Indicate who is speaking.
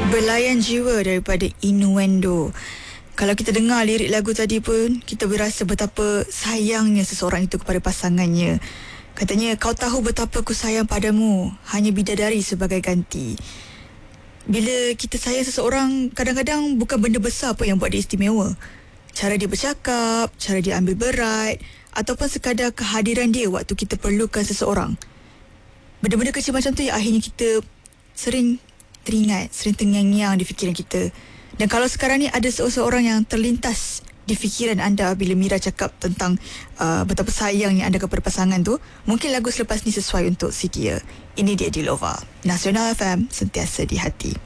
Speaker 1: Belayan Jiwa daripada Innuendo. Kalau kita dengar lirik lagu tadi pun, kita berasa betapa sayangnya seseorang itu kepada pasangannya. Katanya, kau tahu betapa ku sayang padamu, hanya bidadari sebagai ganti. Bila kita sayang seseorang, kadang-kadang bukan benda besar apa yang buat dia istimewa. Cara dia bercakap, cara dia ambil berat, ataupun sekadar kehadiran dia waktu kita perlukan seseorang. Benda-benda kecil macam tu yang akhirnya kita sering teringat, sering terngiang-ngiang di fikiran kita. Dan kalau sekarang ni ada seseorang yang terlintas di fikiran anda bila Mira cakap tentang betapa sayangnya anda kepada pasangan tu, mungkin lagu selepas ni sesuai untuk si dia. Ini dia Dilova. Nasional FM, sentiasa di hati.